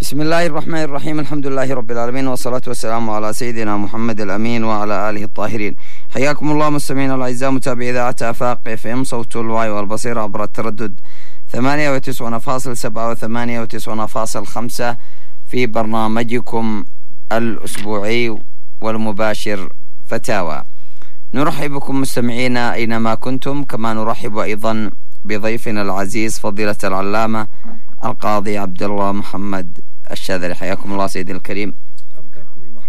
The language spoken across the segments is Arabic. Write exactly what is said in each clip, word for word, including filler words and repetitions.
بسم الله الرحمن الرحيم. الحمد لله رب العالمين، والصلاة والسلام على سيدنا محمد الأمين وعلى آله الطاهرين. حياكم الله مستمعينا الأعزاء، متابعي إذاعة آفاق اف ام صوت الوعي والبصير عبر التردد ثمانية وتسعون فاصل سبعة وثمانية وتسعون فاصل خمسة في برنامجكم الأسبوعي والمباشر فتاوى. نرحب بكم مستمعينا أينما كنتم، كما نرحب أيضا بضيفنا العزيز فضيلة العلامة القاضي عبد الله محمد الشاذلي. حياكم الله سيدي الكريم. أبقاكم الله.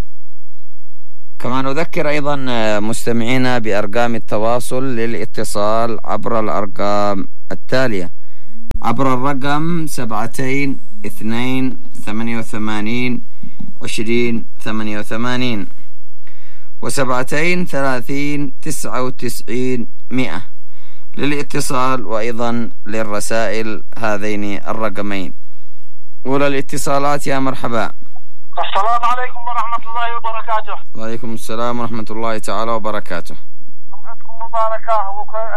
كما نذكر أيضا مستمعينا بأرقام التواصل للاتصال عبر الأرقام التالية: عبر الرقم سبعتين اثنين ثمانية وثمانين عشرين ثمانية وثمانين وسبعتين ثلاثين تسعة وتسعين مئة للاتصال، وأيضا للرسائل هذين الرقمين. أولى الاتصالات، يا مرحبا. السلام عليكم ورحمة الله وبركاته. وعليكم السلام ورحمة الله تعالى وبركاته. جمعتكم مباركة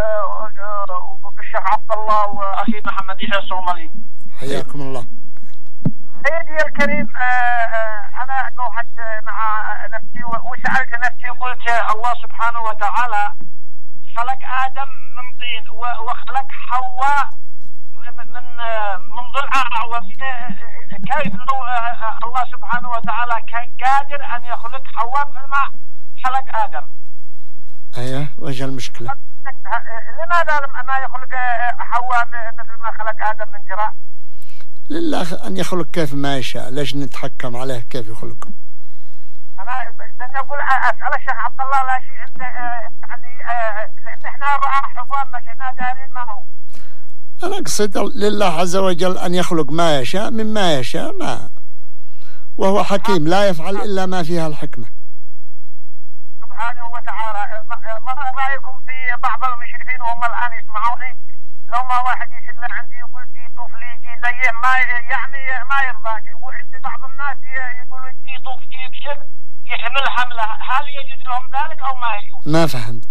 وبالشيخ عبد الله وأخي محمد يحيى الصومالي. حياكم الله. سيدي الكريم، أنا قوحت مع نفسي وسألت نفسي وقلت الله سبحانه وتعالى خلق آدم من طين وخلق حواء من من ضلع، كيف لو الله سبحانه وتعالى كان قادر أن يخلق حواء مثل ما خلق آدم؟ أيه، وجه المشكلة؟ لماذا ما يخلق حواء مثل ما خلق آدم من ترى؟ لله أن يخلق كيف ما يشاء، ليش نتحكم عليه كيف يخلق؟ أنا أقول أسأل الشيخ عبد الله لا شيء أنت يعني لأن إحنا رعاة حفاظ مش إحنا دارين معه. أنا أقصد لله عز وجل أن يخلق ما يشاء مما يشاء، ما وهو حكيم لا يفعل إلا ما فيها الحكمة سبحانه وتعالى. ما رأيكم في بعض المشرفين وهم الآن يسمعوني، لو ما واحد يشد له عندي يقول جي طفلي جي زيه ما يعني ما يرضى، وعند بعض الناس يقولوا جي طف جي بشر يحمل حمله، هل يجوز لهم ذلك أو ما يجوز؟ ما فهمت.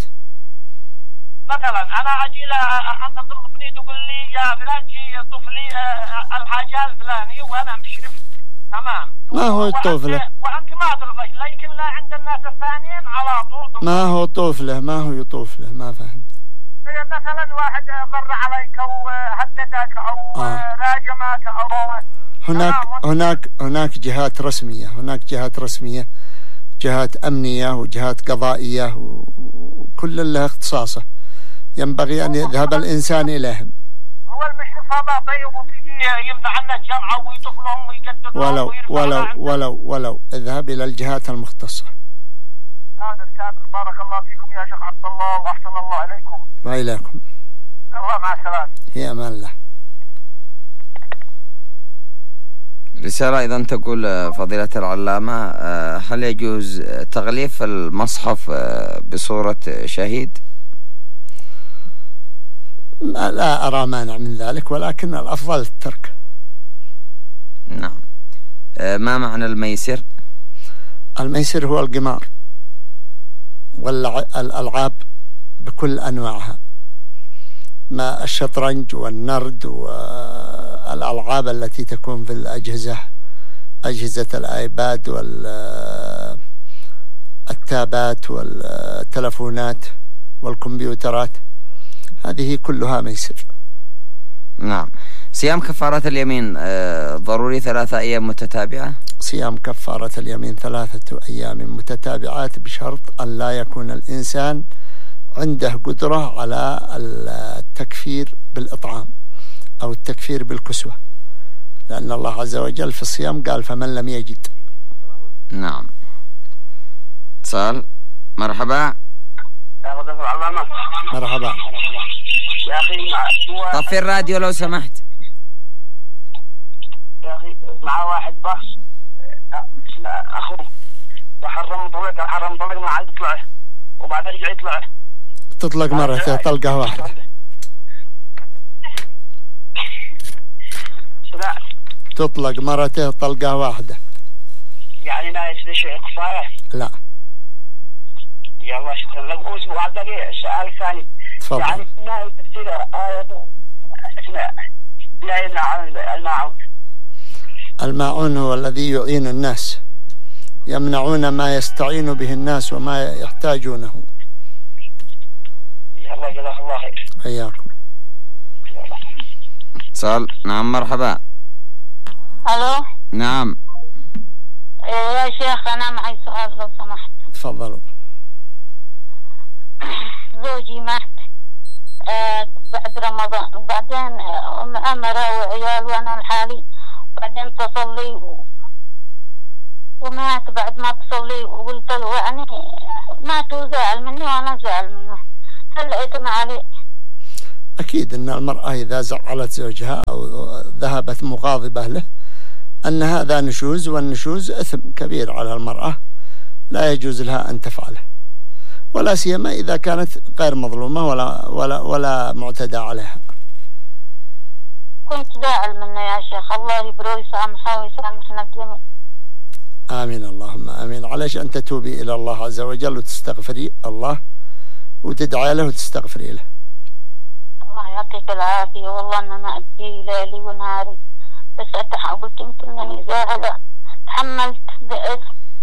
مثلا أنا أجي له أنت تطلبني تقول لي يا فلان جي طف لي الحاجة الفلانية وأنا مشرف، تمام، ما هو يطوف له؟ وأنت ما ترضى، لكن لا عند الناس الثانيين على طول. ما هو طوف له، ما هو يطوف له، ما فهمت. مثلا واحد ضر عليك أو هددك أو آه. راجمك أو هناك هناك هناك جهات رسمية، هناك جهات رسمية، جهات أمنية وجهات قضائية وكل لها اختصاصه، ينبغي أن يذهب الإنسان إليهم. هو المشرف هذا طيب وتيجي يمنع عنا الجمعة ويطف لهم ويقدر ولو ولو ولو ولو اذهب إلى الجهات المختصة. كادر كادر، بارك الله فيكم يا شيخ عبد الله وأحسن الله إليكم. وإليكم. الله مع السلامة. في أمان الله. رسالة أيضا تقول فضيلة العلامة: هل يجوز تغليف المصحف بصورة شهيد؟ لا أرى مانع من ذلك، ولكن الأفضل الترك. نعم. ما معنى الميسر؟ الميسر هو القمار والألعاب بكل أنواعها، ما الشطرنج والنرد والألعاب التي تكون في الأجهزة، أجهزة الآيباد والتابات والتلفونات والكمبيوترات، هذه كلها ميسر. نعم. صيام كفارة اليمين ضروري ثلاثة أيام متتابعة؟ صيام كفارة اليمين ثلاثة أيام متتابعات بشرط أن لا يكون الإنسان عنده قدرة على التكفير بالإطعام أو التكفير بالكسوة، لأن الله عز وجل في الصيام قال فمن لم يجد. نعم. اتصال. مرحبا. مرحبا يا أخي. طفي الراديو لو سمحت. يا أخي مع واحد بس أخو وحرم طلق حرم طلق ما عاد يطلع وبعدين يرجع يطلع. تطلق مرة طلقة واحدة. تطلق مرته طلقة واحدة. يعني ما يصير شيء كفاية؟ لا. يلا شكرا لك. وعندك سؤال ثاني. تفضل. يعني ما هي تفسير آية اسمها لا يمنع عن الماعون؟ الماعون هو الذي يعين الناس، يمنعون ما يستعين به الناس وما يحتاجونه. الله جزاك الله خير. حياكم. اتصال. نعم مرحبا. الو. نعم. يا شيخ انا معي سؤال لو سمحت. تفضلوا. زوجي مات آه بعد رمضان، بعدين أمره وعيال وانا لحالي، بعدين تصلي و... ومات بعد ما تصلي، وقلت له يعني مات وزعل مني وانا زعل منه، هل اثم عليه؟ أكيد أن المرأة إذا زعلت زوجها أو ذهبت مغاضبة له أن هذا نشوز، والنشوز إثم كبير على المرأة لا يجوز لها أن تفعله، ولا سيما إذا كانت غير مظلومة ولا ولا ولا معتدى عليها. كنت زعل منه يا شيخ، الله يبرو يسامحه ويسامحنا الجميع. آمين اللهم آمين. عليش أن تتوبي إلى الله عز وجل وتستغفري الله وتدعي له وتستغفري له. الله يعطيك العافية، والله أن أنا أبكي ليلي ونهاري، بس قلت يمكن أني زعلة تحملت بإثم.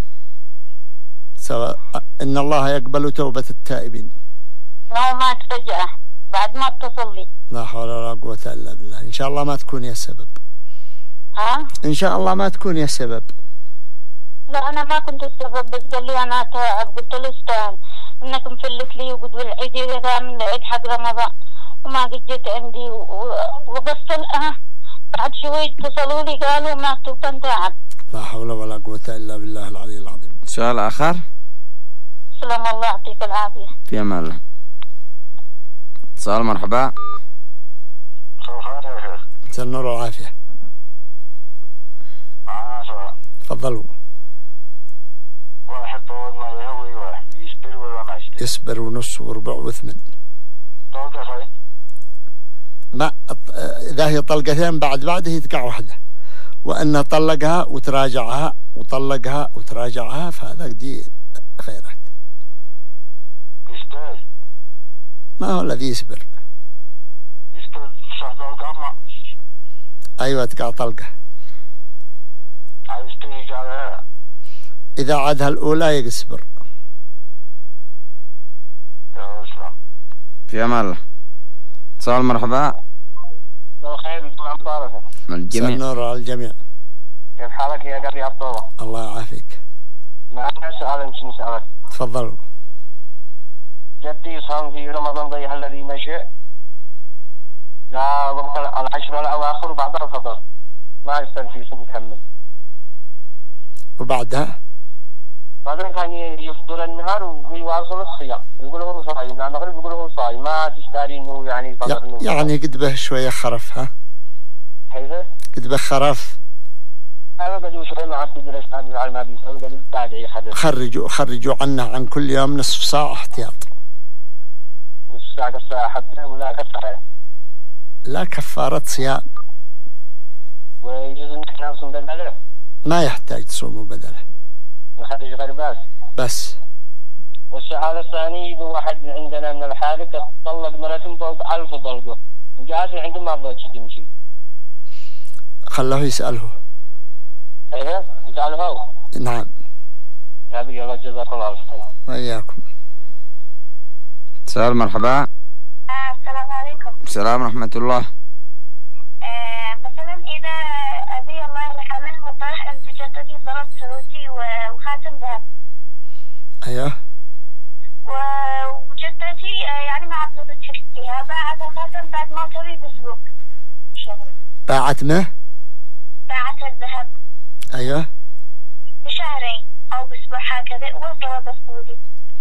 سواء إن الله يقبل توبة التائبين. لو مات فجأة بعد ما اتصل لي. لا حول ولا قوة إلا بالله. إن شاء الله ما تكون يا السبب. ها؟ إن شاء الله ما تكون يا السبب. لا أنا ما كنت السبب، بس قال لي أنا تعب، قلت له استاهل إنك مفلت لي وقد العيد إذا من العيد حق رمضان وما قد جيت عندي وقصت أه بعد شوي اتصلوا لي قالوا ماتوا كان تعب. لا حول ولا قوة إلا بالله العلي العظيم. سؤال آخر. سلام الله يعطيك العافية. في أمان الله. اتصال. مرحبا. مساء النور والعافية. تفضلوا. واحد طول ما يهوي واحد يصبر ولا ما يصبر؟ يصبر ونص وربع وثمن. طلقة خير؟ ما إذا هي طلقتين بعد بعد هي تقع واحدة، وأن طلقها وتراجعها وطلقها وتراجعها فهذا دي خيرات. يصبر؟ ما هو الذي يصبر؟ يصبر صح طلقة ما؟ أيوة تقع طلقة. عايز تيجي عليها؟ إذا عادها الأولى يصبر. يا أسلام. في أمان الله. اتصال. مرحبا. مساء الخير دكتور مبارك. الجميع. مساء النور على الجميع. كيف حالك يا قلبي عبد الله؟ الله يعافيك. معنا سؤال مش نسألك. تفضلوا. جدي صام في رمضان ضيها الذي مشى لا وقت العشر الأواخر وبعد الفطر ما يستنفي سن يكمل. وبعدها؟ بعدين كان يفطر النهار ويواصل الصيام، يقول هو صايم، لا المغرب يقول هو صايم، ما تشتري انه يعني فطر انه يعني قد به شوية خرف. ها؟ كيف؟ قد به خرف. أنا بدو شوية ما عاد تدرس عن على ما بيسوي بدو تابعي حدث. خرجوا خرجوا عنه عن كل يوم نصف ساعة احتياط. نصف ساعة كساعة حتى ولا كفارة؟ لا كفارة صيام. ويجوز إن إحنا نصوم بدله؟ ما يحتاج تصوموا بدله. نخرج غير باس. بس. والسؤال الثاني إذا واحد عندنا من الحالة طلق مرة فوق ألف طلقة وجالس عنده ما رضى تمشي. خلاه يسأله. ايه يسأله هو. نعم. هذه يلا جزاك الله خير. وإياكم. اتصال. مرحبا. السلام عليكم. السلام ورحمة الله. آه مثلا إذا أبي الله يرحمه وطرح عند جدتي زرت سعودي وخاتم ذهب. أيوه. وجدتي يعني ما عبدت فيها، باعت الخاتم بعد موتها بأسبوع. باعت ما؟ باعت الذهب. أيوه. بشهرين أو بأسبوع هكذا وصلت السعودي.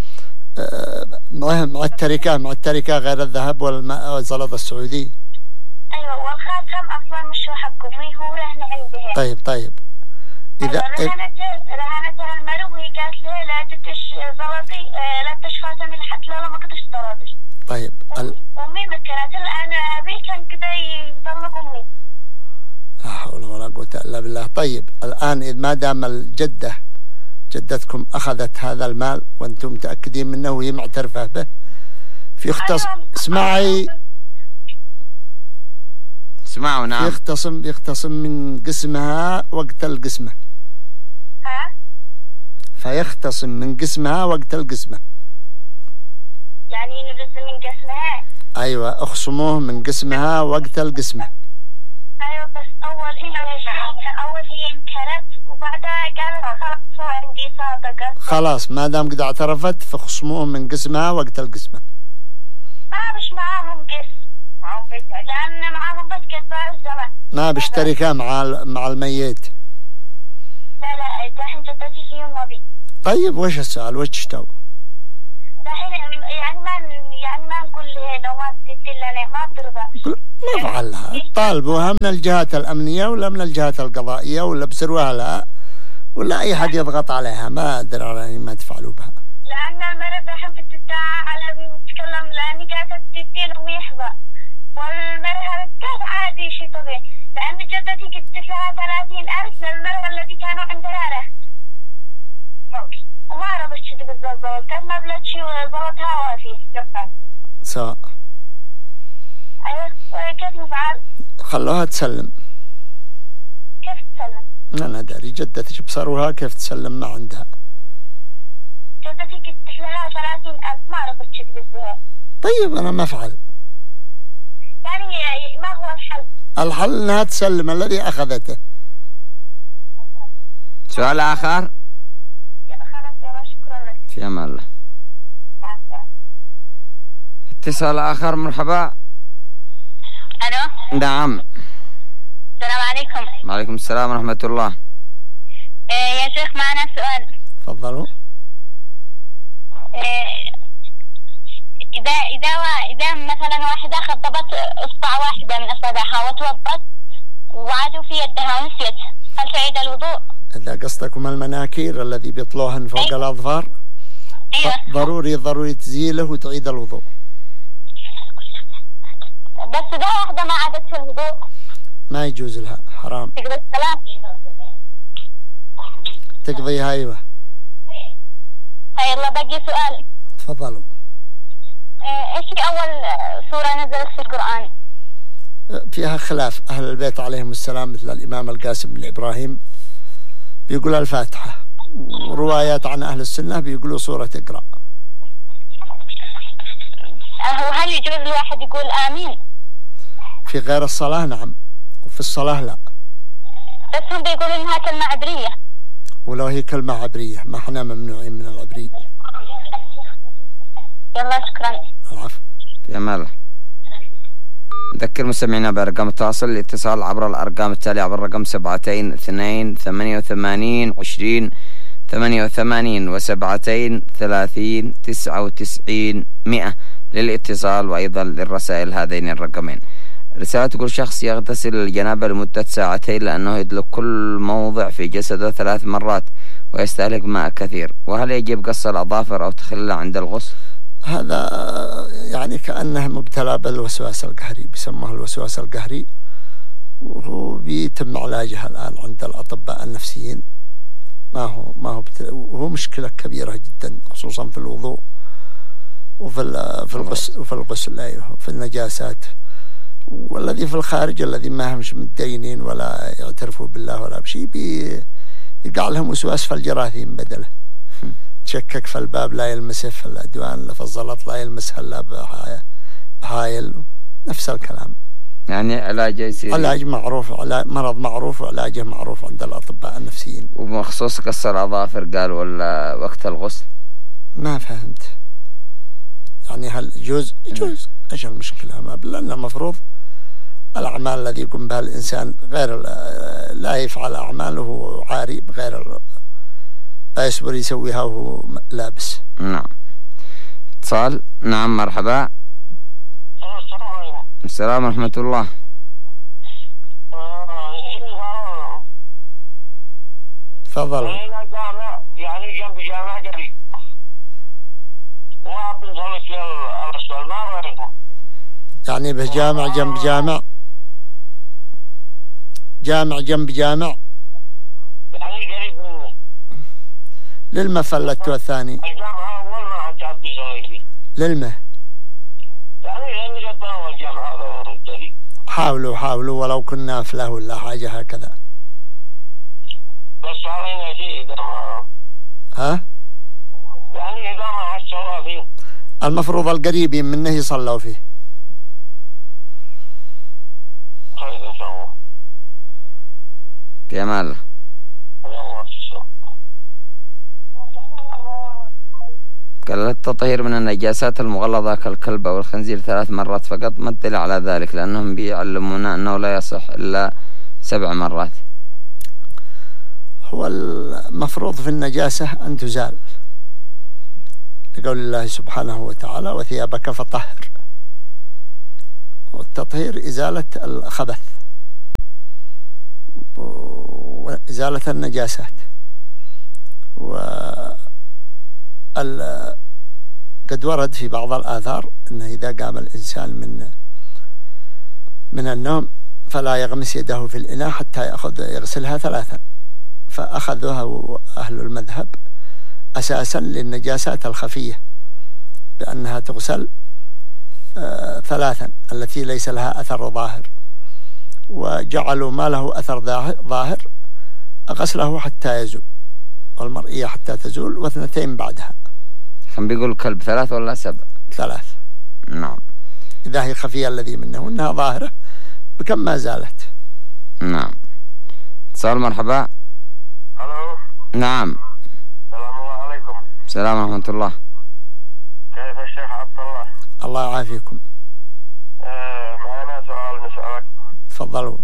أه مع التركة مع التركة غير الذهب والماء والزلط السعودي. أيوة والخاتم أصلا مش حقهم هو رهن عندها. طيب طيب. إذا رهنتها رهنتها المرو وهي قالت لها لا تتش زلطي لا تتش خاتمي لحد لا ما كنتش طردش. طيب. ال... أمي مكرت الآن أبي كان كذا يطلق أمي. لا حول ولا قوة إلا بالله. طيب الآن إذا ما دام الجدة جدتكم أخذت هذا المال وأنتم متأكدين منه وهي معترفة به في اختص... اسمعي اسمعوا. نعم. يختصم بيختصم من قسمها وقت القسمة. ها؟ فيختصم من قسمها وقت القسمة. يعني نبز من قسمها. أيوة، اخصموه من قسمها وقت القسمة. أيوة بس أول هي أول هي انكرت وبعدها قالت خلاص عندي صادقة. خلاص ما دام قد اعترفت فاخصموه من قسمها وقت القسمة. ما بش معاهم قسم لأن معاهم بس قطع الزمن. ما بيشتركها مع مع الميت. لا لا دحين جدتي هي وأبي. طيب وش السؤال؟ وش تشتو؟ دحين يعني ما يعني ما نقول لو ما تدلنا ما بترضى. نفعلها، طالبوها من الجهات الأمنية ولا من الجهات القضائية ولا بسروها لها ولا أي حد يضغط عليها، ما أدري على ما تفعلوا بها. لأن المرض دحين بتدعى على بتتكلم لأني قاعدة تدينهم يحظى، والمرض كان عادي شيء طبيعي، لأن جدتي قلت لها ثلاثين ألف للمرض الذي كانوا عند راره وما رضت تشد بالزبط، كان مبلغ شيء وزبطها وافي. سواء. أيوة كيف نفعل؟ خلوها تسلم. كيف تسلم؟ أنا داري جدتك بصروها كيف تسلم ما عندها. جدتي قلت لها ثلاثين ألف ما رضت تشد بالزبط. طيب أنا ما أفعل. يعني ما هو الحل؟ الحل أنها تسلم الذي أخذته. سؤال آخر. خلاص يلا شكرا لك. في أمان الله. مع السلامة. اتصال آخر. مرحبا. الو. نعم. السلام عليكم. وعليكم السلام ورحمة الله. إيه يا شيخ معنا سؤال. تفضلوا. إيه إذا إذا إذا مثلا واحدة خضبت إصبع واحدة من أصابعها وتوضت وعادوا في يدها ونسيت، هل تعيد الوضوء؟ إذا قصدكم المناكير الذي بيطلوهن فوق أيوة. الأظفار. أيوة. ضروري ضروري تزيله وتعيد الوضوء. بس إذا واحدة ما عادت في الوضوء ما يجوز لها، حرام. تقضي الصلاة. تقضيها. أيوة. هاي الله باقي سؤال. تفضلوا. إيش أول سورة نزلت في القرآن؟ فيها خلاف. أهل البيت عليهم السلام مثل الإمام القاسم بن إبراهيم بيقول الفاتحة، وروايات عن أهل السنة بيقولوا سورة اقرأ. وهل يجوز الواحد يقول آمين؟ في غير الصلاة نعم، وفي الصلاة لا. بس هم بيقولوا إنها كلمة عبرية. ولو هي كلمة عبرية ما احنا ممنوعين من العبري. يلا شكرا. العفو. في أمان الله. نذكر مستمعينا بأرقام التواصل الاتصال عبر الأرقام التالية عبر الرقم سبعتين اثنين ثمانية وثمانين عشرين ثمانية وثمانين وسبعتين ثلاثين تسعة وتسعين مئة للاتصال، وأيضا للرسائل هذين الرقمين. رسالة تقول شخص يغتسل الجنابة لمدة ساعتين لأنه يدلك كل موضع في جسده ثلاث مرات ويستهلك ماء كثير، وهل يجب قص الأظافر أو تخليلها عند الغسل؟ هذا يعني كأنه مبتلى بالوسواس القهري، بيسموه الوسواس القهري، وهو بيتم علاجها الآن عند الأطباء النفسيين. ما هو ما هو وهو مشكلة كبيرة جدا، خصوصا في الوضوء وفي في الغسل وفي الغسل أيوه في النجاسات. والذي في الخارج الذي ما همش متدينين ولا يعترفوا بالله ولا بشيء بيقع لهم وسواس في الجراثيم بدله. تشكك في الباب لا يلمسه، في الأدوان في الزلط لا يلمسها إلا بحايل، نفس الكلام. يعني علاج يصير علاج معروف، علاج مرض معروف وعلاجه معروف عند الأطباء النفسيين. ومخصوص قص الأظافر قال ولا وقت الغسل؟ ما فهمت يعني هل يجوز؟ يجوز. ايش المشكلة؟ ما لأن المفروض الأعمال الذي يقوم بها الإنسان غير لا يفعل أعماله عاري بغير لا يصبر يسويها وهو لابس. نعم. اتصال. نعم مرحبا. السلام عليكم. السلام ورحمة الله. تفضل. يعني جنب جامع قريب وما بنصلي في الصلاة، ما رأيكم؟ يعني به جامع جنب جامع، جامع جنب جامع، يعني قريب منه. للمه فلتوا الثاني. الجامعة أول ما حتى تصلي فيه. للمه. يعني لأن قد الجامعة هذا قريب. حاولوا حاولوا ولو كنا فله ولا حاجة هكذا. بس علينا شيء إذا ما ها؟ يعني إذا ما حصلوا فيه المفروض القريبين منه يصلوا فيه. خير إن شاء الله. في أمان الله. قال التطهير من النجاسات المغلظة كالكلب أو الخنزير ثلاث مرات فقط، ما الدليل على ذلك؟ لأنهم بيعلمونا أنه لا يصح إلا سبع مرات. هو المفروض في النجاسة أن تزال، لقول الله سبحانه وتعالى وثيابك فطهر، والتطهير إزالة الخبث وإزالة النجاسات. و قد ورد في بعض الآثار أنه إذا قام الإنسان من من النوم فلا يغمس يده في الإناء حتى يأخذ يغسلها ثلاثا، فأخذها أهل المذهب أساسا للنجاسات الخفية بأنها تغسل آه ثلاثا التي ليس لها أثر ظاهر، وجعلوا ما له أثر ظاهر غسله حتى يزول، والمرئية حتى تزول، واثنتين بعدها. كان بيقول كلب ثلاث ولا سبع؟ ثلاث. نعم. إذا هي خفية الذي منه وإنها ظاهرة بكم ما زالت. نعم. اتصال مرحبا. الو. نعم. سلام الله عليكم. السلام ورحمة الله. كيف الشيخ عبد الله؟ الله يعافيكم. آه معنا سؤال نسألك. تفضلوا.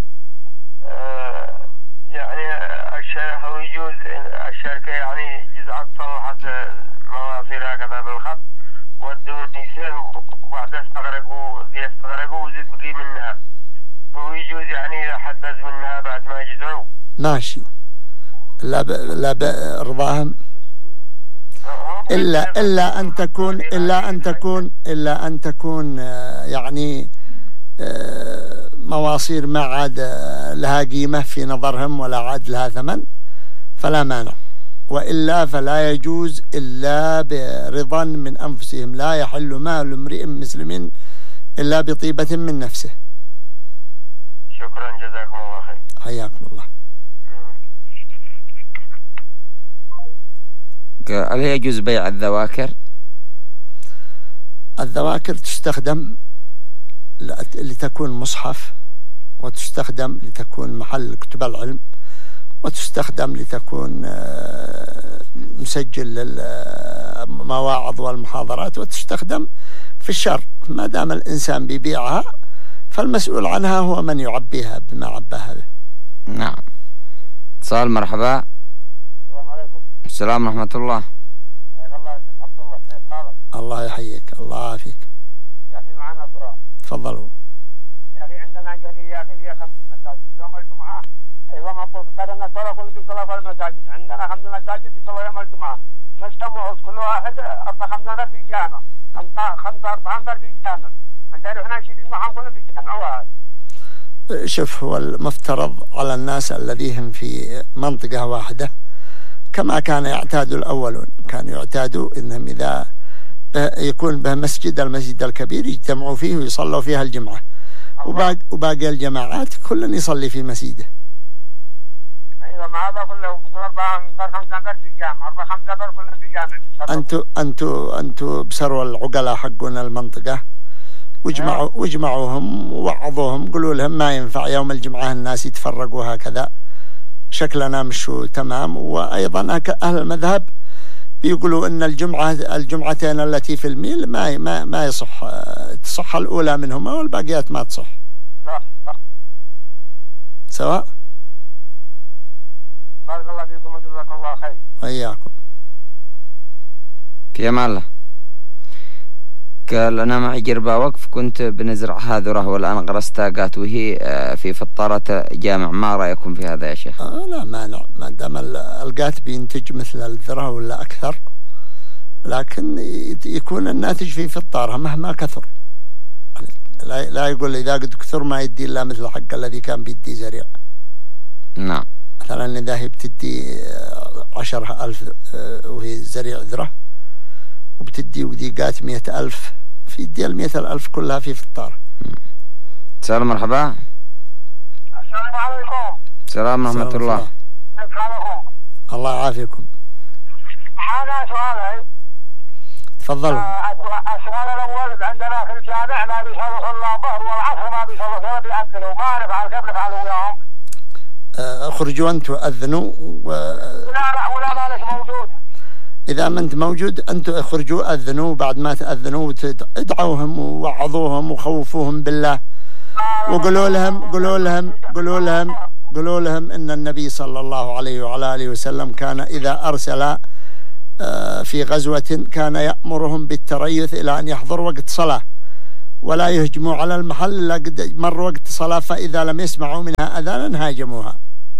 آه يعني الشيخ هو يجوز الشركة يعني جزعت صلحت مواسير هكذا بالخط ودوا النيسان وبعد استغرقوا دي استغرقوا وزيد بقي منها، هو يجوز يعني إذا حدث منها بعد ما يجزعوا؟ ماشي، لا ب... لا برضاهم إلا إلا أن تكون إلا أن تكون إلا أن تكون يعني مواصير ما عاد لها قيمة في نظرهم ولا عاد لها ثمن فلا مانع، وإلا فلا يجوز إلا برضا من أنفسهم. لا يحل مال امرئ مسلم إلا بطيبة من نفسه. شكرا جزاكم الله خير. حياكم الله. هل يجوز بيع الذواكر؟ الذواكر تستخدم لتكون مصحف، وتستخدم لتكون محل كتب العلم، وتستخدم لتكون مسجل للمواعظ والمحاضرات، وتستخدم في الشر. ما دام الإنسان بيبيعها فالمسؤول عنها هو من يعبيها بما عباها به. نعم. اتصال مرحبا. السلام عليكم. السلام ورحمة الله. حياك الله يا شيخ عبد الله. كيف حالك؟ الله يحييك. الله يعافيك. يا أخي معنا سؤال. تفضلوا. يا أخي عندنا جري يا أخي فيها خمس مساجد، يوم الجمعة أيضا مطلوب كذا النصارى كلهم بيصلوا في المساجد، عندنا خمس مساجد بيصلوا يوم الجمعة، نجتمع كل واحد أربع خمسة في جامع، خمسة خمسة أربعة في جامع، عندنا إحنا شيء معهم كلهم في جامع واحد. شوف، هو المفترض على الناس الذين في منطقة واحدة كما كان يعتاد الأولون، كانوا يعتادوا إنهم إذا يكون به مسجد المسجد الكبير يجتمعوا فيه ويصلوا فيها الجمعة، وباقي, وباقي الجماعات كل يصلي في مسجده. أيوة، ما هذا كله أربعة خمسة في جامع، أربعة خمسة كلهم في جامع. أنتوا أنتوا أنتوا بسروا العقلاء حقون المنطقة واجمعوا واجمعوهم ووعظوهم، قولوا لهم ما ينفع يوم الجمعة الناس يتفرقوا هكذا، شكلنا مشوا تمام. وأيضا أهل المذهب بيقولوا إن الجمعة الجمعتين التي في الميل ما ما ما يصح، تصح الأولى منهما والباقيات ما تصح. صح صح. سواء. بارك الله فيكم وجزاكم الله خير. وإياكم. في أمان الله. قال أنا معي جربة وقف كنت بنزرعها ذرة والآن غرستها قات وهي في فطارة جامع، ما رأيكم في هذا يا شيخ؟ آه لا مانع، ما دام القات بينتج مثل الذرة ولا أكثر، لكن يكون الناتج في فطارها مهما كثر. لا لا يقول إذا قد كثر ما يدي إلا مثل حق الذي كان بيدي زريع. نعم. مثلا إذا هي بتدي عشرة ألف وهي زريع ذرة، وبتدي وديقات مئة ألف، في يدي المئة الألف كلها في فطار. اتصال مرحبا. السلام عليكم. السلام ورحمة الله. كيف حالكم؟ الله يعافيكم. معنا سؤالين. تفضلوا. السؤال الأول عندنا في الجامع ما بيصلوا صلاة الظهر والعصر ما بيصلوا صلاة بيأذنوا، ما نفعل كيف نفعل وياهم؟ اخرجوا أنتم أذنوا و... ولا لا ولا مالك موجود. إذا ما أنت موجود أنتم اخرجوا أذنوا، بعد ما تأذنوا ادعوهم ووعظوهم وخوفوهم بالله وقولوا لهم قولوا لهم قولوا لهم قولوا لهم إن النبي صلى الله عليه وعلى آله وسلم كان إذا أرسل في غزوة كان يأمرهم بالتريث إلى أن يحضر وقت صلاة ولا يهجموا على المحل إلا قد مر وقت صلاة، فإذا لم يسمعوا منها أذانا هاجموها.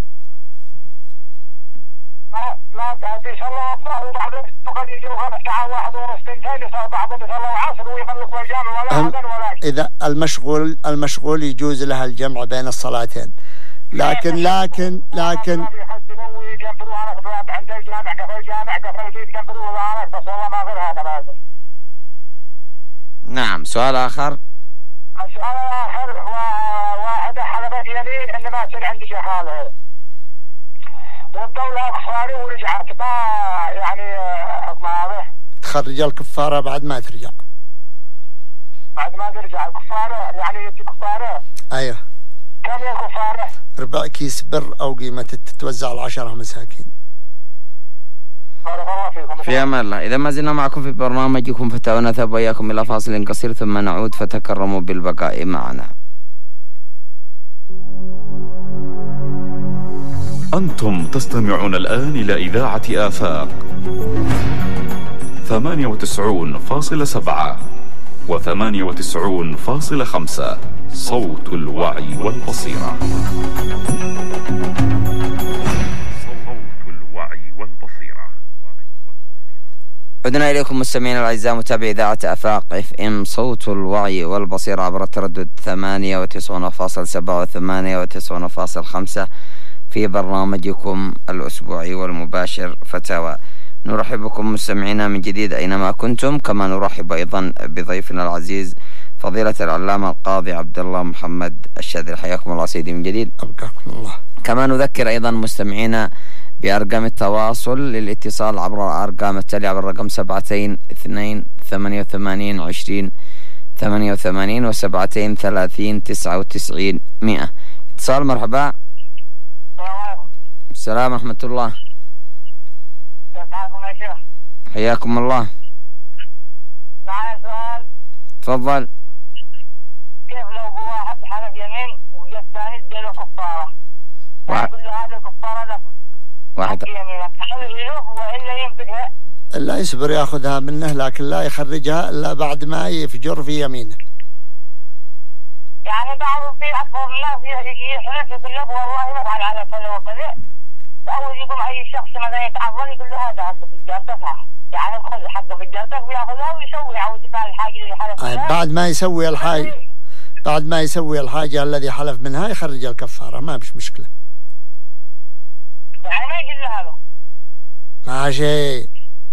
لا بيصلوا الظهر وبعدين قد يجوا الساعة واحد ونص اثنتين بعضهم يصلوا العصر ويخلوا الجامع ولا أذان ولا شيء. إذا المشغول المشغول يجوز لها الجمع بين الصلاتين، لكن لكن لكن نعم. سؤال آخر. السؤال الآخر واحدة حلفت يمين إن ما تصير عندي شحالة والدولة أقصاري ورجعت ما يعني حكم هذا تخرج الكفارة بعد ما ترجع. بعد ما ترجع الكفارة يعني يجي كفارة. أيوه. كم هي الكفارة؟ ربع كيس بر أو قيمة تتوزع العشرة مساكين. بارك الله فيكم. في أمان الله. إذا ما زلنا معكم في برنامجكم فتاوى نذهب وإياكم إلى فاصل قصير ثم نعود، فتكرموا بالبقاء معنا. أنتم تستمعون الآن إلى إذاعة آفاق ثمانية وتسعون فاصلة سبعة وثمانية وتسعون فاصلة خمسة صوت الوعي والبصيرة. صوت الوعي والبصيرة. عدنا إليكم مستمعينا الأعزاء متابعي إذاعة آفاق اف ام صوت الوعي والبصيرة عبر التردد ثمانية وتسعون فاصلة سبعة وثمانية وتسعون فاصلة خمسة في برنامجكم الأسبوعي والمباشر فتاوى. نرحب بكم مستمعينا من جديد أينما كنتم، كما نرحب أيضا بضيفنا العزيز فضيلة العلامة القاضي عبد الله محمد الشاذلي. حياكم الله سيدي من جديد. أبقاكم الله. كما نذكر أيضا مستمعينا بأرقام التواصل للاتصال عبر الأرقام التالية عبر الرقم سبعتين اثنين ثمانية وثمانين عشرين ثمانية وثمانين وسبعتين ثلاثين تسعة وتسعين مئة. اتصال. مرحبا. السلام ورحمة الله. كيف حالكم يا شيخ؟ حياكم الله. معايا سؤال. تفضل. كيف لو واحد حلف يمين وجاء الثاني اديله كفارة؟ واحد. يقول له هذه الكفارة لك. واحد. يمينك هل يلوف وإلا ينفقها؟ لا يصبر ياخذها منه، لكن لا يخرجها إلا بعد ما يفجر في يمينه. يعني بعض في أكثر الناس يحلف يقول له والله ما فعل على كذا وكذا، أول يقوم أي شخص مثلا يتعظم يقول له هذا حق في جارتك، يعني خذ حق في جارتك وياخذها ويسوي يعود يفعل الحاجة اللي حلف منها. بعد ما يسوي الحاجة بعد ما يسوي الحاجة الذي حلف منها يخرج الكفارة، ما بش مشكلة. يعني ما يقول له هذا. ماشي.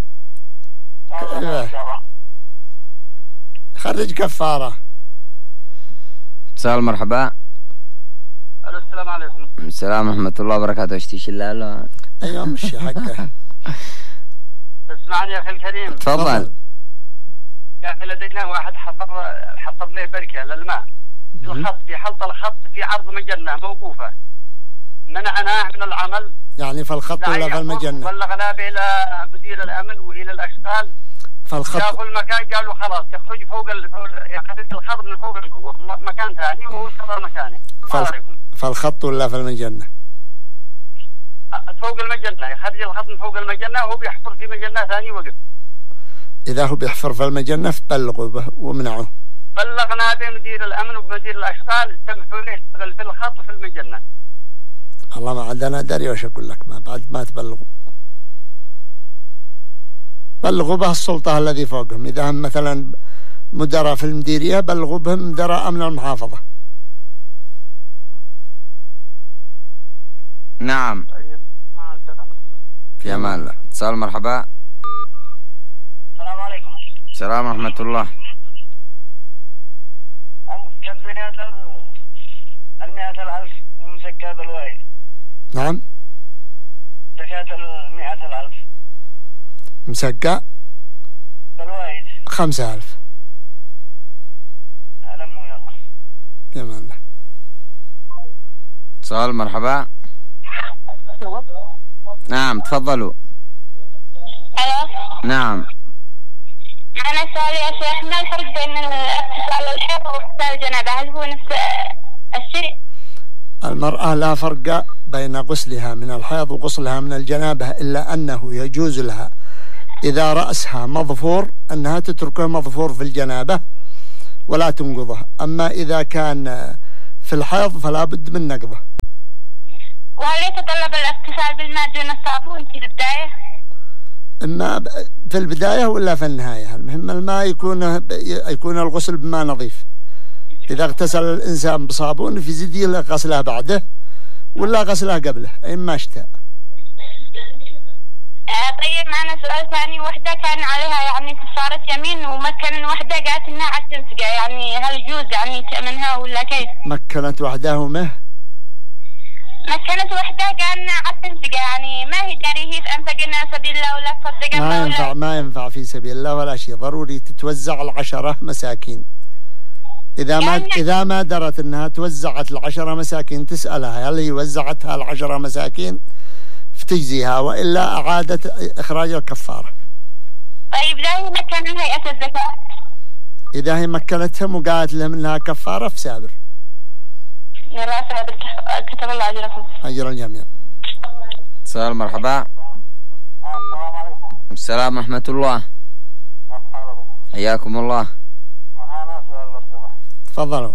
خرج كفارة. اتصال. مرحبا. السلام عليكم. السلام ورحمة الله وبركاته. اشتيش الله. ايوه مشي حقه. تسمعني يا اخي الكريم؟ تفضل. يا اخي لدينا واحد حفر حفر له بركة للماء في الخط، في حلط الخط في عرض مجنة موقوفة، منعناه من العمل. يعني في الخط ولا في المجنة؟ بلغنا به الى مدير الامن والى الاشغال. فالخط شافوا المكان قالوا خلاص يخرج فوق ال... يخرج الخط من فوق مكان ثاني وهو صار مكانه. فالخ... فالخط ولا في المجنة؟ فوق المجنة، يخرج الخط من فوق المجنة وهو بيحفر في مجنة ثاني وقف. إذا هو بيحفر في المجنة فبلغوا به ومنعوه. بلغنا بمدير الأمن وبمدير الأشغال سمحوا له يشتغل في الخط وفي المجنة. الله ما عندنا دري وش أقول لك، ما بعد ما تبلغوا. بلغوا به السلطة الذي فوقهم، إذا هم مثلا مدراء في المديرية بلغوا بهم مدراء أمن المحافظة. نعم. طيب. آه في أمان الله. اتصال. مرحبا. السلام عليكم. السلام ورحمة الله. كم زيادة زكاة الواحد. نعم. زكاة المئة الألف. مسقى الواحد. خمسة ألف. ألم يلا. بأمان الله. سؤال مرحبا. نعم تفضلوا. الو. نعم. أنا سؤال يا شيخ، ما الفرق بين اغتسال الحيض واغتسال الجنابة؟ هل هو نفس الشيء؟ المرأة لا فرق بين غسلها من الحيض وغسلها من الجنابة، إلا أنه يجوز لها إذا رأسها مظفور أنها تتركه مظفور في الجنابة ولا تنقضه، أما إذا كان في الحيض فلا بد من نقضه. وهل يتطلب الاغتسال بالماء دون الصابون في البداية؟ إما في البداية ولا في النهاية، المهم الماء يكون يكون الغسل بماء نظيف. إذا اغتسل الإنسان بصابون في زيد غسله بعده ولا غسله قبله أي ما اشتاء. آه طيب معنا سؤال ثاني، وحدة كان عليها يعني كفارة يمين ومكن وحدة قالت إنها عاد تنسقى، يعني هل يجوز يعني تأمنها ولا كيف؟ مكنت وحدهما مكنت وحدة قال إنها عاد تنسقى، يعني ما هي داري هي أنفقنا سبيل الله ولا تصدق ما ينفع ما ينفع في سبيل الله ولا شيء، ضروري تتوزع العشرة مساكين. إذا ما يعني إذا ما درت إنها توزعت العشرة مساكين تسألها هل هي وزعتها العشرة مساكين فتجزيها، وإلا أعادت إخراج الكفارة. طيب لا هي مكن من هيئة الزكاة؟ إذا هي مكنتهم وقالت لهم إنها كفارة فسابر. يلا سابر، كتب الله أجركم. أجر الجميع. سؤال مرحبا. السلام عليكم. السلام ورحمة الله. حياكم الله. معانا سؤال لو سمحت. تفضلوا.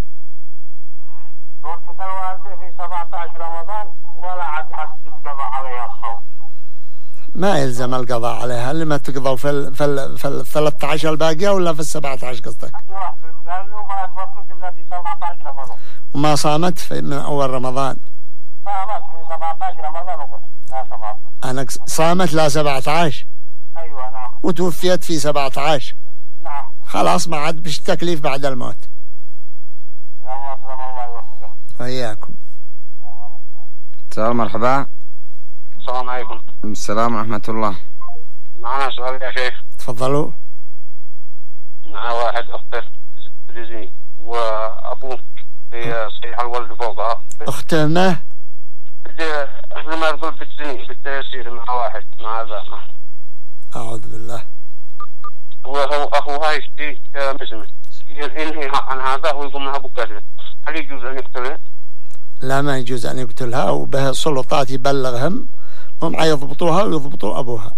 توفت الوالدة في سبعة عشر رمضان ولا عاد تقضى عليها الصوم. ما يلزم القضاء عليها، لما تقضوا في ال في ال في ال ثلاثة عشر الباقية ولا في السبعة عشر قصدك؟ أيوة، لأنه ما توفت إلا في سبعة عشر رمضان. وما صامت في من أول رمضان. صامت في سبعة عشر رمضان وبس، لا سبعة. أنا صامت لا سبعة عشر. أيوة نعم. وتوفيت في سبعة عشر. نعم. خلاص ما عاد بش التكليف بعد الموت. يلا سلام الله يوفقك. وإياكم. سؤال مرحبا. السلام عليكم. السلام ورحمة الله. معنا سؤال يا شيخ. تفضلوا. مع واحد أخته تزني وأبوه في صحيح الولد فوقها. أخته ما؟ إحنا ما نقول بتزني بالتيسير مع واحد مع هذا. أعوذ بالله. وهو أخوها يشتي مسلم ينهي عن هذا ويقوم لها بكاته، هل يجوز أن يقتله؟ لا ما يجوز أن يقتلها، وبه سلطات يبلغهم هم يضبطوها ويضبطوا أبوها.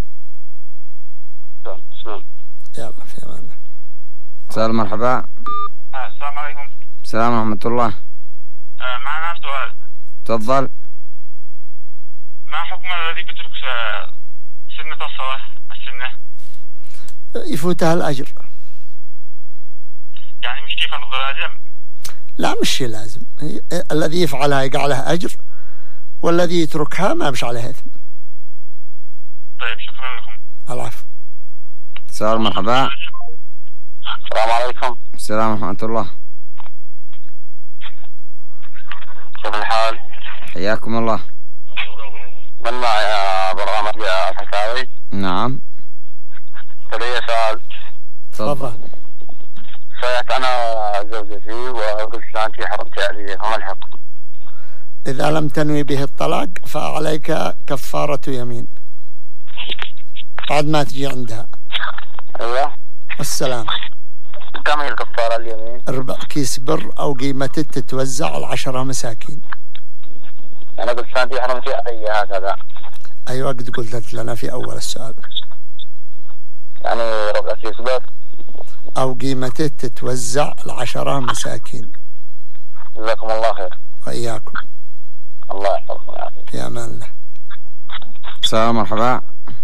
تمام. يلا في أمان الله. سؤال مرحبا. السلام عليكم. السلام ورحمة الله. معنا سؤال. تفضل. ما حكم الذي بيترك سنة الصلاة السنة؟ يفوتها الأجر. يعني مش كيف فرض لازم؟ لا مش شيء لازم، الذي يفعلها يقع له أجر، والذي يتركها ما بش عليه إثم. طيب شكرا لكم. العفو. سؤال مرحبا. السلام عليكم. السلام ورحمة الله. كيف الحال؟ حياكم الله. من معي برنامج الحكاوي؟ نعم. لدي سؤال. تفضل. سألت أنا زوجتي وقلت لها أنت حرمتي علي، فما الحكم؟ إذا لم تنوي به الطلاق فعليك كفارة يمين بعد ما تجي عندها. أيوة. والسلام. كم هي الكفارة اليمين؟ ربع كيس بر أو قيمته تتوزع العشرة مساكين. أنا قلت لها أنت حرمتي علي هكذا. أيوة قد قلت لنا في أول السؤال. يعني ربع كيس بر أو قيمته تتوزع العشرة مساكين. جزاكم الله خير. وإياكم. الله يحفظكم ويعافيك. في أمان الله. سلام مرحبا.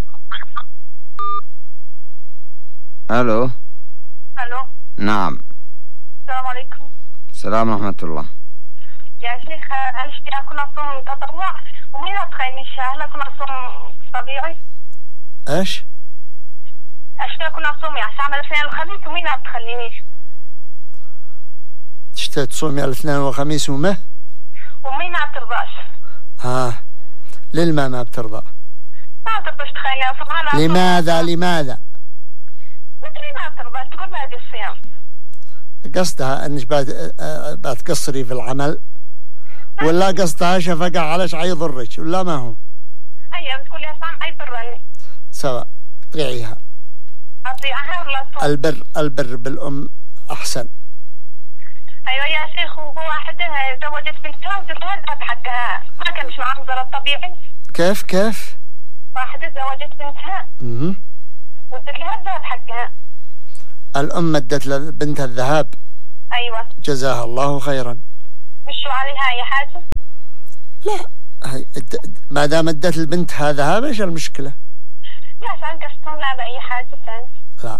ألو. ألو. نعم. السلام عليكم. السلام ورحمة الله. يا شيخ أشتي أكون أصوم تطوع ومين أتخينيش، هل أكون أصوم طبيعي؟ إيش؟ أشتي أكون أصوم يعني أعمل الاثنين الخميس ومين أتخلينيش؟ تشتي تصومي الاثنين والخميس ومه؟ أمي ما بترضاش. ها للما ما بترضى؟ ما بترضاش تخليها سبحان الله. لماذا لماذا؟ مدري ما بترضاش تقول ما أدري الصيام. قصدها انك بتقصري في العمل ولا قصدها شفقة على شيء يضرك ولا ما هو؟ أيوة بتقول لي صام أي برني. سواء طيعيها. أطيعها ولا صوم؟ البر البر بالأم أحسن. أيوة يا شيخ وهو واحدة زوجت بنتها وجبتها الذهب حقها ما كان مش معاه مزرعة طبيعي. كيف كيف؟ واحدة زوجت بنتها. اها. ودت لها الذهب حقها. الأم ادت لبنتها الذهب. أيوة. جزاها الله خيرا. مش عليها أي حاجة؟ لا هي ما دام ادت البنت هذا ذهب ايش المشكلة؟ لا عشان قصتهم لا بأي حاجة ثانية. لا.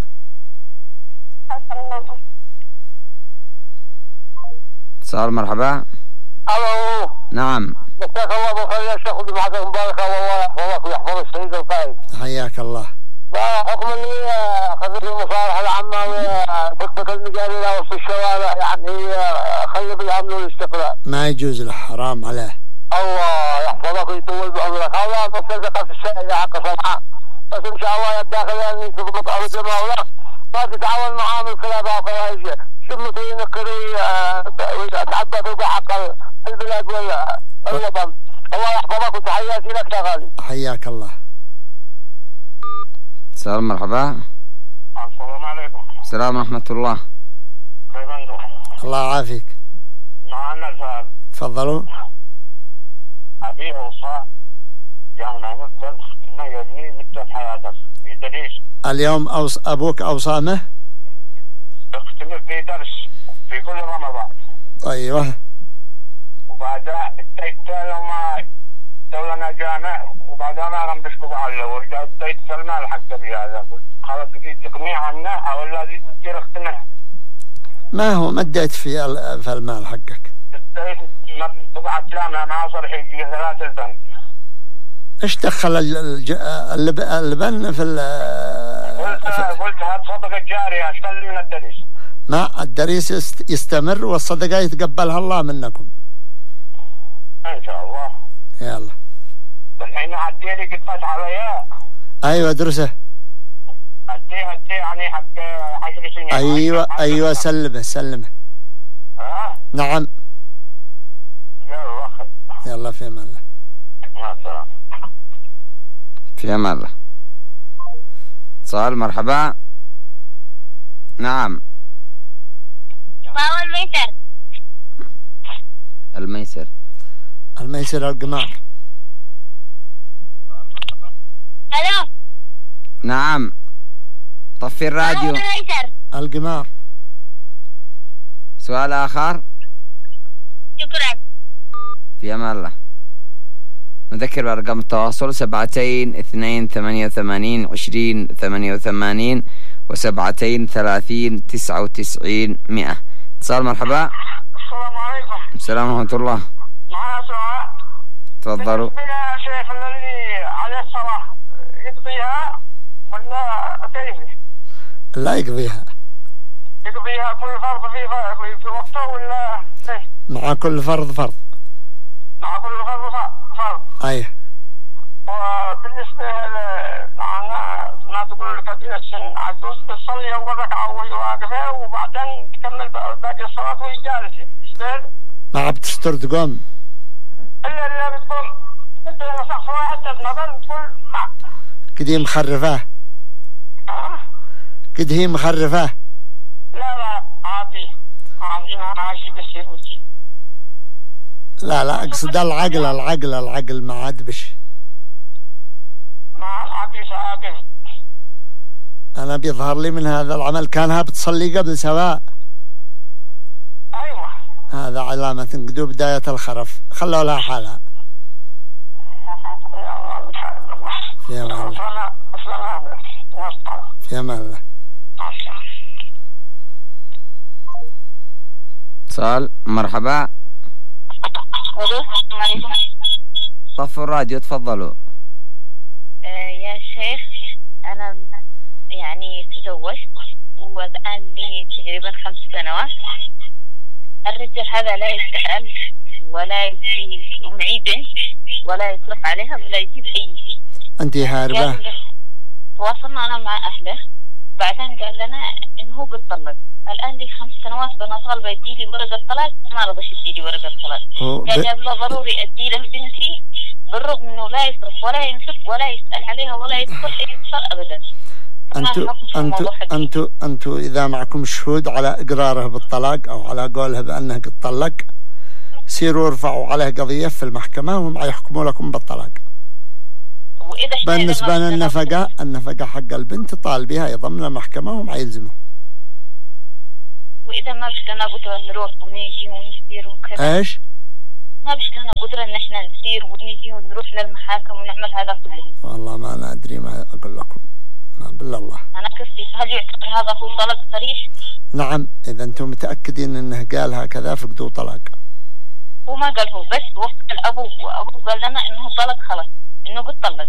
اتصال مرحبا. الو. نعم. مساك الله بالخير يا شيخ ودمعتك مباركة والله يحفظك ويحفظ الشهيد القائد. حياك الله. فحكم اللي خذت المصالح العامة وتطبق المجال وسط الشوارع يعني خلي بالأمن والاستقلال. ما يجوز له حرام عليه. الله يحفظك ويطول بعمرك. هذا مصدقة في الشيء حق صنعاء. بس إن شاء الله يا الداخل يعني تضبط أرض المولى ما تتعاون معاه من الخلافة وخلاص. شوف مثل نقري تعبى توقع حق البلاد والوطن. الله يحفظك وتحياتي لك يا غالي. حياك الله. اتصال مرحبا. السلام عليكم. السلام ورحمة الله. كيف انتم؟ الله يعافيك. معنا سؤال. تفضلوا. أبي أوصى يومنا مدة إنه يبني مدة حياتك يدريش. اليوم أوص... أبوك أوصامه؟ تختمر في درس في كل رمضان. أيوه. وبعدها اديت لو ما دولنا جامع وبعدها ما غم بشبك على ورجع اديت سلمان حق بهذا قلت خلاص تجي تقنيع عنها أو الذي تصير اختمها. ما هو ما اديت في ال... في المال حقك؟ اديت بقعة لامها مع صرح يجي ثلاث البن. ايش دخل الج... اللب... اللبن في ال قلت قلت هات صدقة جارية اشتغل من الدريس. ما الدريس يست... يستمر والصدقة يتقبلها الله منكم ان شاء الله. يلا الحين عديلي قد فات عليا. ايوه درسه. عدي عدي يعني حق عشر سنين. ايوه ايوه سلمه سلمه. ها؟ نعم. يلا خير. يلا في امان الله. مع السلامة. في امان الله. اتصال مرحبا. نعم. ما هو الميسر؟ الميسر. الميسر القمار. الو. نعم. طفي الراديو. ما هو الميسر؟ القمار. سؤال آخر. شكرا. في أمان الله. نذكر بأرقام التواصل سبعتين اثنين ثمانية وثمانين عشرين ثمانية وثمانين وسبعتين ثلاثين تسعة وتسعين مئة. اتصال مرحبا. السلام عليكم. السلام ورحمة الله. معنا سؤال. تفضلوا. يا شيخ الذي عليه الصلاة يقضيها ولا كيف؟ لا يقضيها. يقضيها كل فرض في في وقته ولا كيف؟ مع كل فرض فرض. مع كل فرض فرض. ايه. وبالنسبة لنا ما تقول لك السن عجوز بتصلي أول ركعة وهي واقفة وبعدين تكمل باقي الصلاة وهي جالسة. إيش ما بتستر تقوم. إلا إلا بتقوم. أنت لما صح صلاة حتى بنظر بتقول ما. كد هي مخرفاه. أه؟ كد هي مخرفاه. لا لا عادي عادي ما عادي بصير وشي. لا لا اقصد العقل العقل العقل ما عاد بش. مع العقل ساقف. انا بيظهر لي من هذا العمل كانها بتصلي قبل سواء. ايوه. هذا علامة قدو بداية الخرف. خلوا لها حالها. في امان الله. في امان الله. اتصال مرحبا. الو السلام عليكم. طفوا الراديو تفضلوا. آه يا شيخ انا يعني تزوجت والان لي تقريبا خمس سنوات. الرجل هذا لا يسأل ولا يجي معي بنت ولا يصرف عليها ولا يجيب أي شيء. أنت هاربة؟ تواصلنا أنا مع أهله، بعدين قال لنا إنه هو قد طلق. الآن لي خمس سنوات بنا طالبة يديلي ورقة طلاق، ما رضى يديلي ورقة طلاق. قال يابا ضروري أديله بنتي بالرغم إنه لا يصرف ولا ينفق ولا يسأل عليها ولا يدخل أي اتصال أبدا. أنتوا أنتوا أنتوا أنتوا إذا معكم شهود على إقراره بالطلاق أو على قولها بأنه قد طلق، سيروا ارفعوا عليه قضية في المحكمة وهم يحكموا لكم بالطلاق. بالنسبة للنفقة، النفقة حق البنت طالبيها أيضا من المحكمة وهم يلزموا. وإذا ما بش لنا قدرة نروح ونيجي ونسير وكذا. إيش؟ ما بش لنا قدرة إن إحنا نسير ونيجي ونروح للمحاكم ونعمل هذا كله. والله ما أنا أدري، ما أقول لكم، ما بالله الله. أنا قصدي هل يعتبر هذا هو طلاق صريح؟ نعم، إذا أنتم متأكدين إنه قال هكذا فقدوا طلاق. هو ما قال، هو بس وقت الأبو وأبو قال لنا إنه طلق خلاص، إنه قد طلق.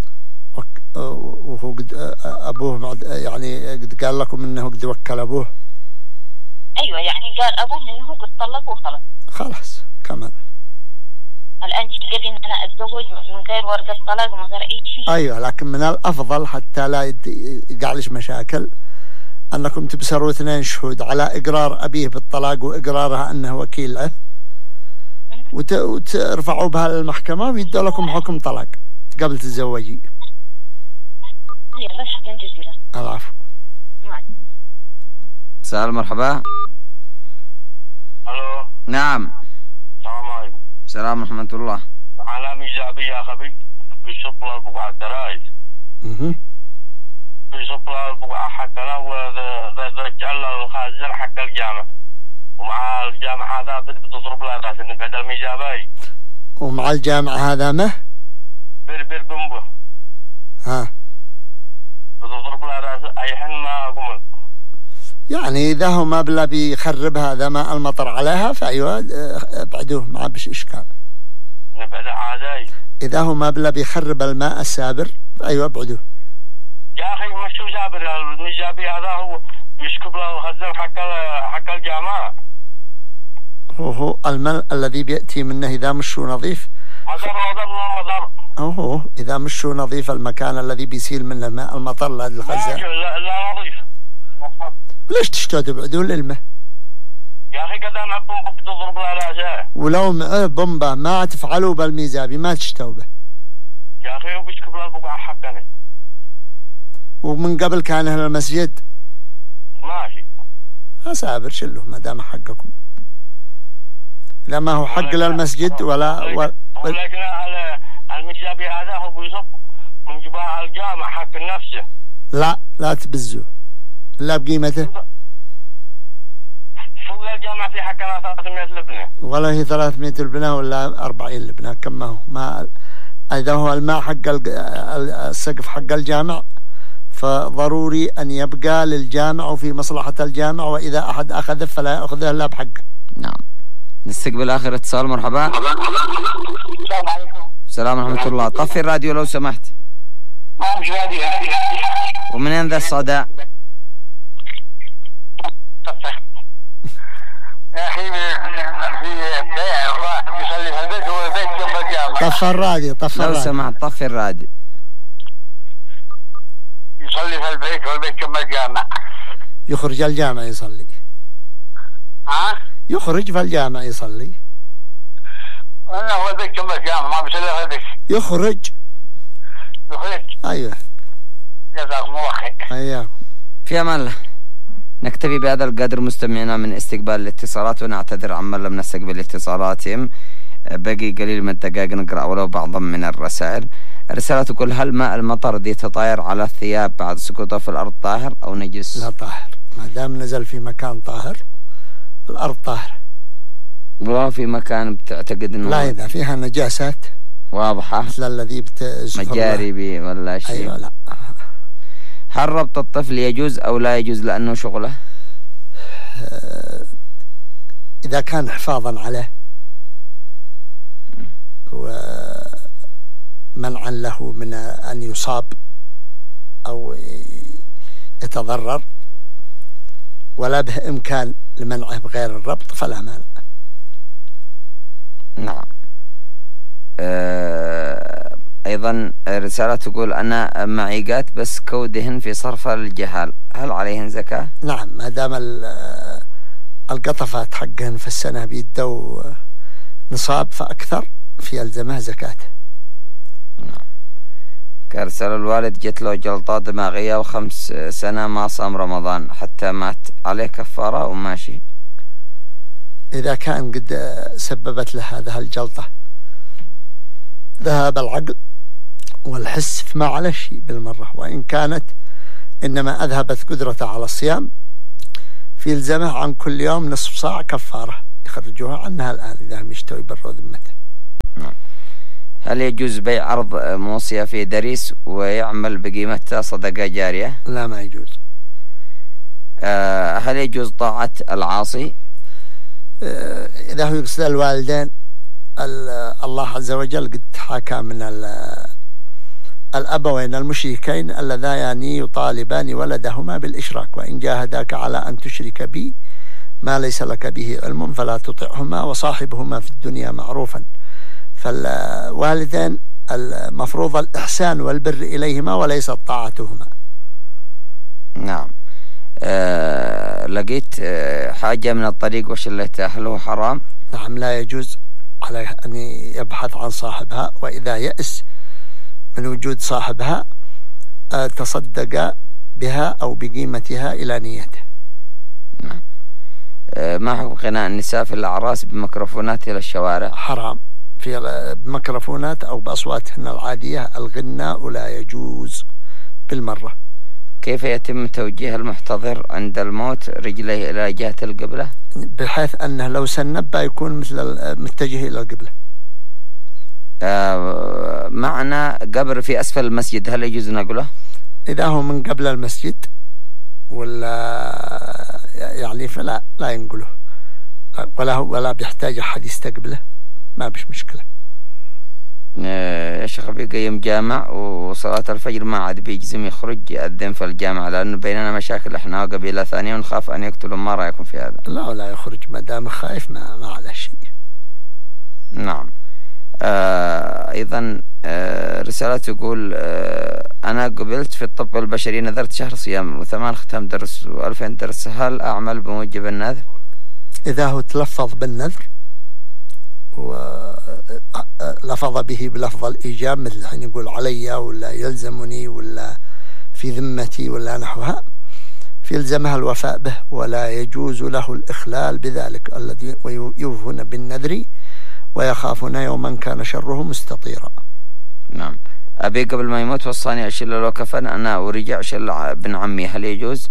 وهو قد أبوه يعني قد قال لكم إنه قد وكل أبوه. أيوة، يعني قال أبوه إنه قد طلق وخلاص. خلاص كمان. الآن يقول لي إن أنا أتزوج من غير ورقة طلاق ومن غير أي شيء. أيوة، لكن من الأفضل حتى لا يقعلش مشاكل أنكم تبصروا اثنين شهود على إقرار أبيه بالطلاق وإقرارها أنه وكيل له، وت... وترفعوا بها للمحكمة ويدوا لكم حكم طلاق قبل تتزوجي. يلا شكرا جزيلا. العفو. سهل، مرحبا. الو. نعم. السلام عليكم. السلام ورحمة الله. على ميزابي يا خبي في شطلة البقعة الدرايز. اها. في شطلة البقعة حتى لو ذا جعل الخازن حق الجامع، ومع الجامع هذا بتضرب له راس انك قد الميزابي. ومع الجامع هذا ما؟ بير بير بمبه. ها. بتضرب له راس اي حين ما اقوم. يعني إذا هو ما بلا بيخرب هذا ماء المطر عليها فأيوة ابعدوه، ما بش إشكال. نبعد عادي. إذا هو ما بلا بيخرب الماء السابر فأيوة ابعدوه. يا أخي مش هو جابر، الميزابي هذا هو يشكب له الخزن حق حق الجامعة. هو هو الماء الذي بيأتي منه إذا مش نظيف. مضر مضر مضر. هو هو إذا مش نظيف المكان الذي بيسيل منه ماء المطر لهذا الخزان. لا لا نظيف. ليش تشتوا تبعدوا للماء؟ يا أخي قد أنا بومبا بتضرب له راسه. ولو بومبا ما تفعلوا بالميزابي ما تشتوا به. يا أخي هو بيشكب له البقعة حقنا. ومن قبل كان أهل المسجد. ماشي. أسابر شلوه ما دام حقكم. لا ما هو حق للمسجد ولا ولكن, ولكن الميزابي هذا هو بيصب من جبهة الجامع حق نفسه. لا لا تبزوه لا بقيمته. فوق الجامع في حقنا ثلاثمائة لبنة. ولا هي ثلاثمائة لبنة ولا أربعين لبنة، كم ما هو. ما إذا هو الماء حق السقف حق الجامع فضروري أن يبقى للجامع وفي مصلحة الجامع، وإذا أحد أخذه فلا يأخذه إلا بحقه. نعم. نستقبل آخر اتصال. مرحبا. السلام عليكم. السلام ورحمة الله. طفي الراديو لو سمحت. ما مش راديو. ومنين ذا الصدى؟ يا أخي في واحد يصلي في البيت والبيت جنب الجامع. طفي الراديو. طفي لو الراديو. سمحت طفي الراديو. يصلي في البيت والبيت جنب الجامع. يخرج الجامع يصلي. ها؟ يخرج في الجامع يصلي. أنا هو البيت جنب الجامع ما بيصلي في البيت. يخرج. يخرج. أيوه. جزاكم الله خير. حياكم. في أمان الله. نكتفي بهذا القدر مستمعينا من استقبال الاتصالات، ونعتذر عمن لم نستقبل اتصالاتهم. بقي قليل من الدقائق نقرأ ولو بعضا من الرسائل. الرسالة تقول: هل ماء المطر ذي تطاير على الثياب بعد سقوطه في الأرض طاهر أو نجس؟ لا طاهر، ما دام نزل في مكان طاهر الأرض طاهرة. ولا في مكان بتعتقد إنه لا إذا فيها نجاسات واضحة مثل الذي بتزفر مجاري ولا شيء. أيوة. لا. هل ربط الطفل يجوز أو لا يجوز لأنه شغله؟ إذا كان حفاظا عليه ومنعا له من أن يصاب أو يتضرر ولا به إمكان لمنعه بغير الربط فلا مانع. نعم. آه أيضا رسالة تقول أنا معيقات بس كودهن في صرف الجهال، هل عليهن زكاة؟ نعم، ما دام القطفات حقهن في السنة بيدوا نصاب فأكثر في يلزمها زكاة. نعم. كرسل الوالد جت له جلطة دماغية وخمس سنة ما صام رمضان حتى مات، عليه كفارة وماشي؟ إذا كان قد سببت له هذه الجلطة ذهب العقل والحس فما على شيء بالمرة، وإن كانت إنما أذهبت قدرته على الصيام في يلزمه عن كل يوم نصف صاع كفارة يخرجوها عنها الآن إذا هم يشتوي بروا ذمته. نعم. هل يجوز بيع عرض موصية في دريس ويعمل بقيمتها صدقة جارية؟ لا، ما يجوز. أه هل يجوز طاعة العاصي؟ أه إذا هو يقصد الوالدين، الله عز وجل قد حكى من الأبوين المشركين اللذان يطالبان ولدهما بالإشراك، وإن جاهداك على أن تشرك بي ما ليس لك به علم فلا تطعهما وصاحبهما في الدنيا معروفا. فالوالدين المفروض الإحسان والبر إليهما وليس طاعتهما. نعم. أه لقيت حاجة من الطريق وشلتها، هل هو حرام؟ نعم، لا يجوز عليه أن يبحث عن صاحبها، وإذا يأس من وجود صاحبها تصدق بها أو بقيمتها إلى نيته. نعم. أه ما حكم غناء النساء في الأعراس بميكروفونات إلى الشوارع؟ حرام، في بميكروفونات أو بأصواتهن العادية الغناء لا يجوز بالمرة. كيف يتم توجيه المحتضر عند الموت رجليه إلى جهة القبلة؟ بحيث أنه لو سنب يكون مثل متجه إلى القبلة. آه معنا قبر في أسفل المسجد، هل يجوز نقوله؟ إذا هو من قبل المسجد ولا يعني فلا لا ينقله، ولا ولا بيحتاج أحد يستقبله، ما بش مشكلة. يا شيخ بيقيم جامع وصلاة الفجر ما عاد بيجزم يخرج يأذن في الجامع، لأنه بيننا مشاكل احنا وقبيلة ثانية ونخاف أن يقتلوا. ما رأيكم في هذا؟ لا، ولا يخرج ما دام خايف، ما, ما على شيء. نعم. آه أيضا آه رسالة تقول آه أنا قبلت في الطب البشري، نذرت شهر صيام وثمان ختام درس وألفين درس، هل أعمل بموجب النذر؟ إذا هو تلفظ بالنذر ولفظ به بلفظ الإيجاب مثل حين يقول علي ولا يلزمني ولا في ذمتي ولا نحوها، فيلزمها الوفاء به، ولا يجوز له الإخلال بذلك. الذي يوفون بالنذر ويخافون يوما كان شره مستطيرا. نعم. أبي قبل ما يموت وصاني أشيل له كفن أنا ورجع أشيل ابن عمي، هل يجوز؟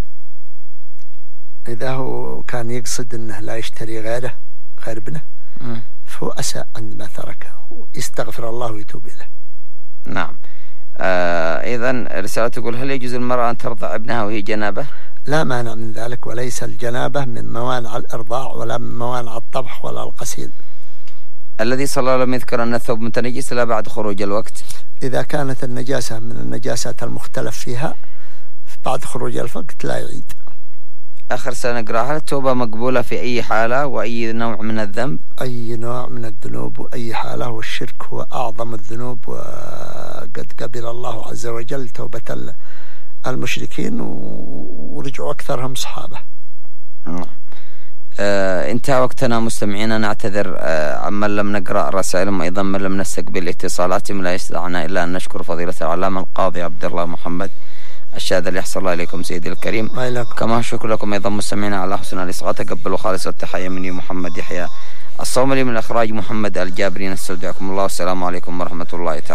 إذا هو كان يقصد أنه لا يشتري غيره غير ابنه فهو أساء عندما تركه، يستغفر الله ويتوب إليه. نعم. آه إذن رسالة تقول هل يجوز المرأة أن ترضع ابنها وهي جنابة؟ لا مانع من ذلك، وليس الجنابة من موانع الإرضاع ولا من موانع الطبخ ولا الغسيل. الذي صلى الله عليه وسلم يذكر أن الثوب متنجس لا بعد خروج الوقت؟ إذا كانت النجاسة من النجاسات المختلف فيها بعد خروج الوقت لا يعيد. آخر سنة نقرأ، هل التوبة مقبولة في أي حالة وأي نوع من الذنب؟ أي نوع من الذنوب وأي حالة، والشرك هو أعظم الذنوب، وقد قبل الله عز وجل توبة المشركين ورجعوا أكثرهم صحابة. آه انتهى وقتنا مستمعينا، نعتذر آه عمن لم نقرأ رسائلهم، أيضا من لم نستقبل اتصالاتهم، لا يستطيعنا إلا أن نشكر فضيلة العلامة القاضي عبد الله محمد الشاذلي، يحصل الله إليكم سيدي الكريم. كما شكر لكم أيضا مستمعينا على حسن الإصغاء، تقبلوا خالص التحية مني محمد يحيى الصوملي، من الإخراج محمد الجابري، نستودعكم الله والسلام عليكم ورحمة الله تعالى.